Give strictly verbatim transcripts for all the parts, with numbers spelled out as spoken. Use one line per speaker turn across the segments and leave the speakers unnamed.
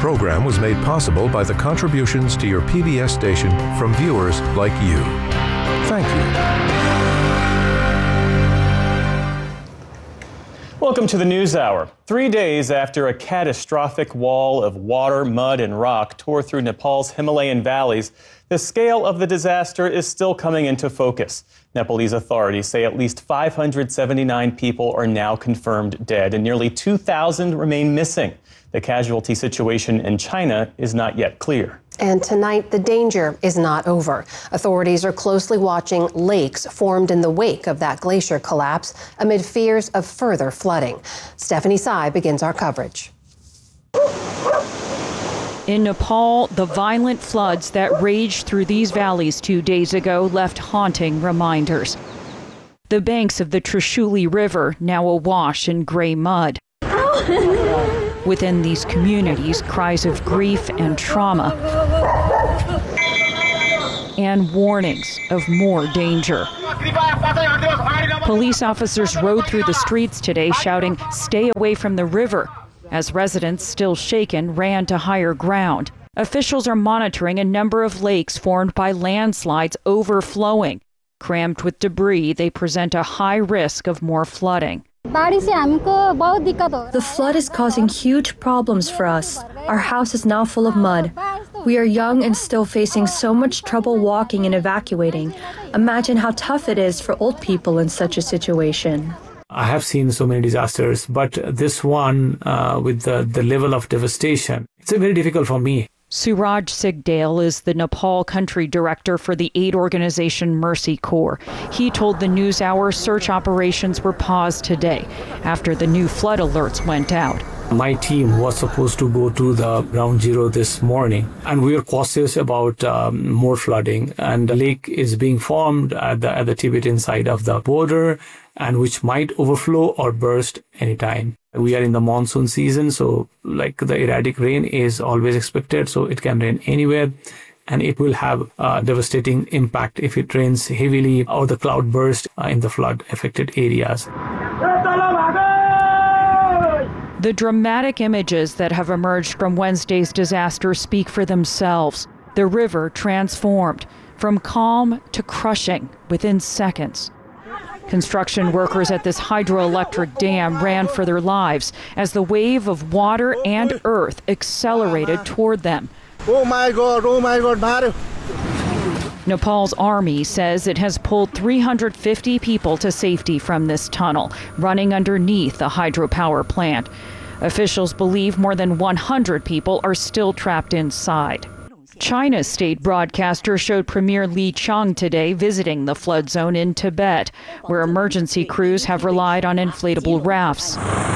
program was made possible by the contributions to your P B S station from viewers like you. Thank you.
Welcome to the News Hour. Three days after a catastrophic wall of water, mud, and rock tore through Nepal's Himalayan valleys, the scale of the disaster is still coming into focus. Nepalese authorities say at least five hundred seventy-nine people are now confirmed dead and nearly two thousand remain missing. The casualty situation in China is not yet clear.
And tonight, the danger is not over. Authorities are closely watching lakes formed in the wake of that glacier collapse amid fears of further flooding. Stephanie Tsai begins our coverage.
In Nepal, the violent floods that raged through these valleys two days ago left haunting reminders. The banks of the Trishuli River now awash in gray mud. Within these communities, cries of grief and trauma and warnings of more danger. Police officers rode through the streets today shouting, "Stay away from the river," as residents, still shaken, ran to higher ground. Officials are monitoring a number of lakes formed by landslides overflowing. Crammed with debris, they present a high risk of more flooding.
The flood is causing huge problems for us. Our house is now full of mud. We are young and still facing so much trouble walking and evacuating. Imagine how tough it is for old people in such a situation.
I have seen so many disasters, but this one, uh, with the, the level of devastation, it's very difficult for me.
Suraj Sigdale is the Nepal country director for the aid organization Mercy Corps. He told the NewsHour search operations were paused today after the new flood alerts went out.
My team was supposed to go to the ground zero this morning, and we are cautious about um, more flooding. And the lake is being formed at the, at the Tibetan side of the border, and which might overflow or burst anytime. We are in the monsoon season, so like the erratic rain is always expected, so it can rain anywhere, and it will have a devastating impact if it rains heavily or the cloud burst uh, in the flood affected areas.
The dramatic images that have emerged from Wednesday's disaster speak for themselves. The river transformed from calm to crushing within seconds. Construction workers at this hydroelectric dam ran for their lives as the wave of water and earth accelerated toward them.
Oh my God, oh my God, Mario.
Nepal's army says it has pulled three hundred fifty people to safety from this tunnel, running underneath the hydropower plant. Officials believe more than one hundred people are still trapped inside. China's state broadcaster showed Premier Li Qiang today visiting the flood zone in Tibet, where emergency crews have relied on inflatable rafts.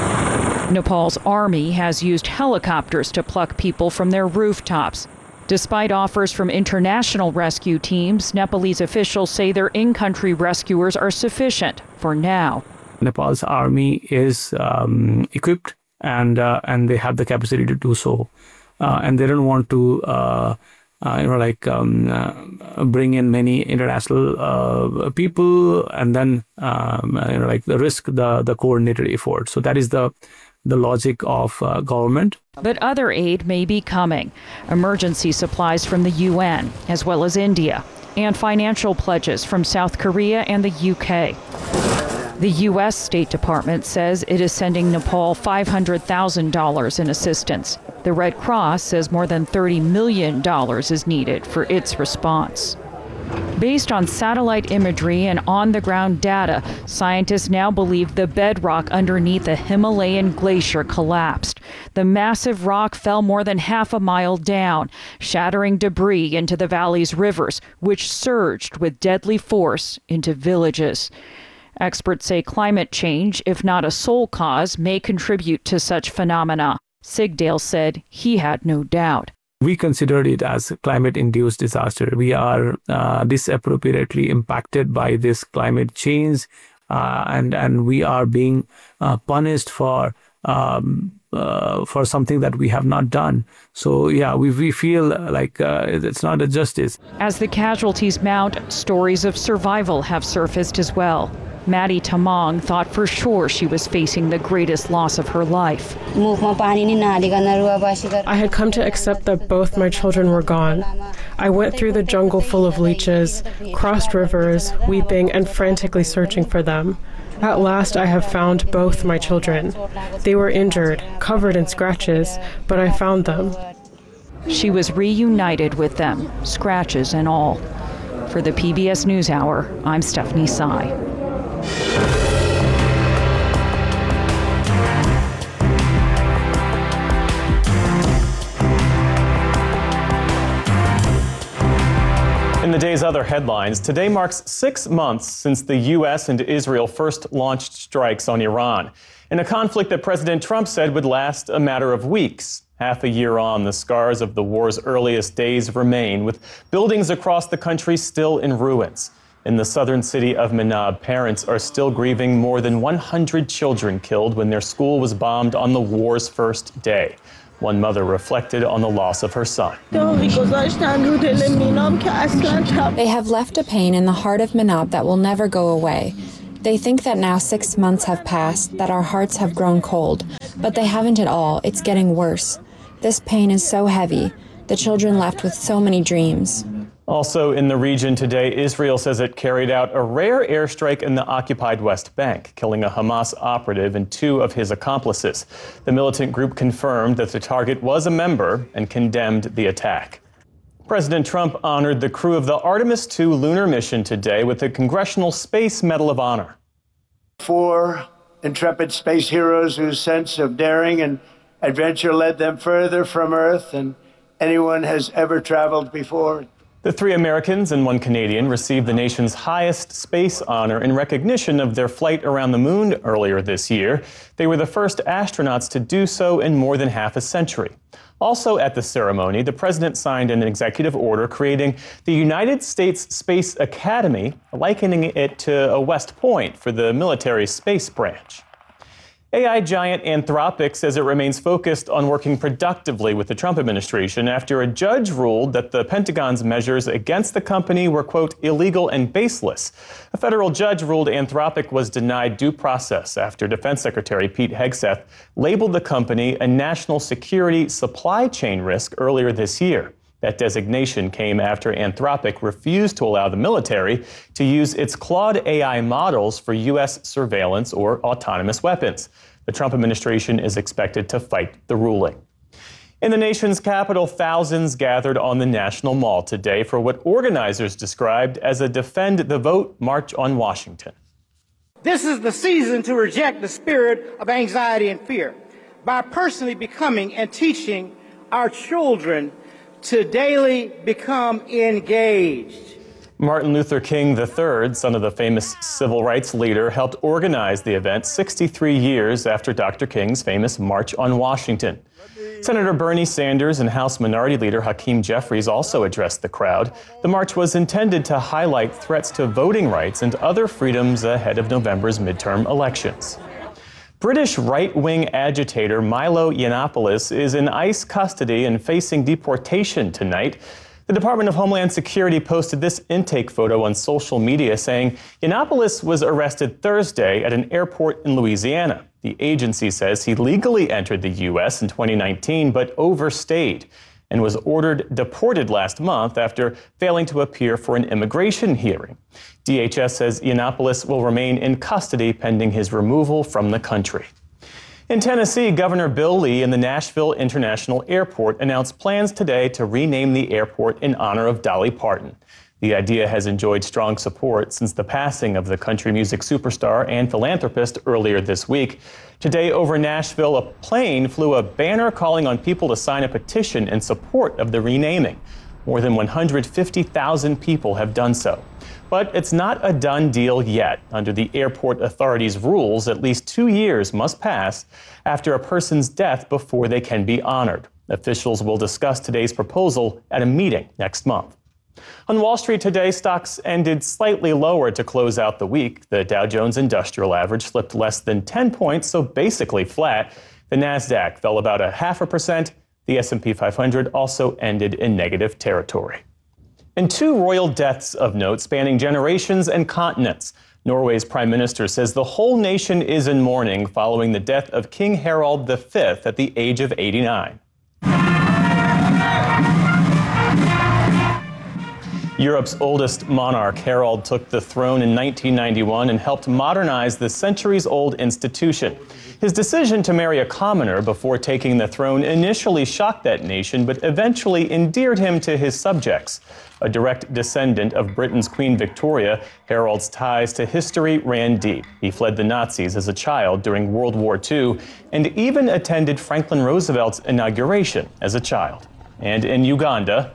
Nepal's army has used helicopters to pluck people from their rooftops. Despite offers from international rescue teams, Nepalese officials say their in-country rescuers are sufficient for now.
Nepal's army is um, equipped and uh, and they have the capacity to do so. Uh, and they don't want to, uh, uh, you know, like um, uh, bring in many international uh, people and then, um, you know, like the risk the the coordinated effort. So that is the the logic of uh, government.
But other aid may be coming. Emergency supplies from the U N, as well as India, and financial pledges from South Korea and the U K. The U S State Department says it is sending Nepal five hundred thousand dollars in assistance. The Red Cross says more than thirty million dollars is needed for its response. Based on satellite imagery and on-the-ground data, scientists now believe the bedrock underneath the Himalayan glacier collapsed. The massive rock fell more than half a mile down, shattering debris into the valley's rivers, which surged with deadly force into villages. Experts say climate change, if not a sole cause, may contribute to such phenomena. Sigdale said he had no doubt.
We considered it as a climate-induced disaster. We are uh, disappropriately impacted by this climate change, uh, and and we are being uh, punished for um, uh, for something that we have not done. So yeah, we we feel like uh, it's not a justice.
As the casualties mount, stories of survival have surfaced as well. Maddie Tamang thought for sure she was facing the greatest loss of her life.
I had come to accept that both my children were gone. I went through the jungle full of leeches, crossed rivers, weeping and frantically searching for them. At last, I have found both my children. They were injured, covered in scratches, but I found them.
She was reunited with them, scratches and all. For the P B S NewsHour, I'm Stephanie Sy.
In the day's other headlines, today marks six months since the U S and Israel first launched strikes on Iran, in a conflict that President Trump said would last a matter of weeks. Half a year on, the scars of the war's earliest days remain, with buildings across the country still in ruins. In the southern city of Manab, parents are still grieving more than one hundred children killed when their school was bombed on the war's first day. One mother reflected on the loss of her son.
They have left a pain in the heart of Manab that will never go away. They think that now six months have passed, that our hearts have grown cold, but they haven't at all. It's getting worse. This pain is so heavy. The children left with so many dreams.
Also in the region today, Israel says it carried out a rare airstrike in the occupied West Bank, killing a Hamas operative and two of his accomplices. The militant group confirmed that the target was a member and condemned the attack. President Trump honored the crew of the Artemis two lunar mission today with the Congressional Space Medal of Honor.
Four intrepid space heroes whose sense of daring and adventure led them further from Earth than anyone has ever traveled before.
The three Americans and one Canadian received the nation's highest space honor in recognition of their flight around the moon earlier this year. They were the first astronauts to do so in more than half a century. Also at the ceremony, the president signed an executive order creating the United States Space Academy, likening it to a West Point for the military space branch. A I giant Anthropic says it remains focused on working productively with the Trump administration after a judge ruled that the Pentagon's measures against the company were, quote, illegal and baseless. A federal judge ruled Anthropic was denied due process after Defense Secretary Pete Hegseth labeled the company a national security supply chain risk earlier this year. That designation came after Anthropic refused to allow the military to use its Claude A I models for U S surveillance or autonomous weapons. The Trump administration is expected to fight the ruling. In the nation's capital, thousands gathered on the National Mall today for what organizers described as a Defend the Vote March on Washington.
This is the season to reject the spirit of anxiety and fear by personally becoming and teaching our children to daily become engaged.
Martin Luther King the third, son of the famous civil rights leader, helped organize the event sixty-three years after Doctor King's famous March on Washington. Senator Bernie Sanders and House Minority Leader Hakeem Jeffries also addressed the crowd. The march was intended to highlight threats to voting rights and other freedoms ahead of November's midterm elections. British right-wing agitator Milo Yiannopoulos is in ICE custody and facing deportation tonight. The Department of Homeland Security posted this intake photo on social media saying Yiannopoulos was arrested Thursday at an airport in Louisiana. The agency says he legally entered the U S in twenty nineteen but overstayed and was ordered deported last month after failing to appear for an immigration hearing. D H S says Yiannopoulos will remain in custody pending his removal from the country. In Tennessee, Governor Bill Lee and the Nashville International Airport announced plans today to rename the airport in honor of Dolly Parton. The idea has enjoyed strong support since the passing of the country music superstar and philanthropist earlier this week. Today, over Nashville, a plane flew a banner calling on people to sign a petition in support of the renaming. More than one hundred fifty thousand people have done so. But it's not a done deal yet. Under the airport authority's rules, at least two years must pass after a person's death before they can be honored. Officials will discuss today's proposal at a meeting next month. On Wall Street today, stocks ended slightly lower to close out the week. The Dow Jones Industrial Average slipped less than ten points, so basically flat. The Nasdaq fell about a half a percent. The S and P five hundred also ended in negative territory. And two royal deaths of note spanning generations and continents. Norway's prime minister says the whole nation is in mourning following the death of King Harald the Fifth at the age of eighty-nine. Europe's oldest monarch, Harald, took the throne in nineteen ninety-one and helped modernize the centuries-old institution. His decision to marry a commoner before taking the throne initially shocked that nation, but eventually endeared him to his subjects. A direct descendant of Britain's Queen Victoria, Harald's ties to history ran deep. He fled the Nazis as a child during World War Two and even attended Franklin Roosevelt's inauguration as a child. And in Uganda,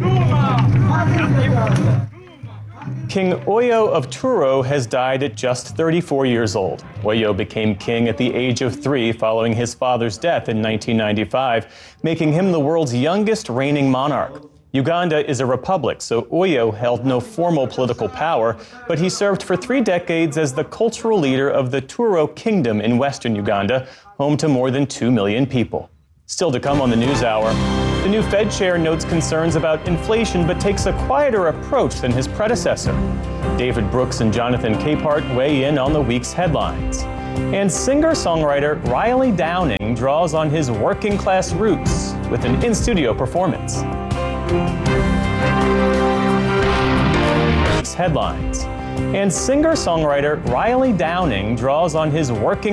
King Oyo of Turo has died at just thirty-four years old. Oyo became king at the age of three following his father's death in nineteen ninety-five, making him the world's youngest reigning monarch. Uganda is a republic, so Oyo held no formal political power, but he served for three decades as the cultural leader of the Turo Kingdom in western Uganda, home to more than two million people. Still to come on the NewsHour, the new Fed chair notes concerns about inflation but takes a quieter approach than his predecessor. David Brooks and Jonathan Capehart weigh in on the week's headlines. And singer-songwriter Riley Downing draws on his working-class roots with an in-studio performance. Headlines. And singer-songwriter Riley Downing draws on his working